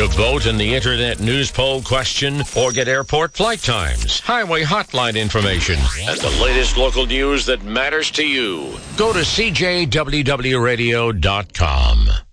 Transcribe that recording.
to vote in the Internet News Poll question or get airport flight times, highway hotline information, and the latest local news that matters to you, go to CJWWRadio.com.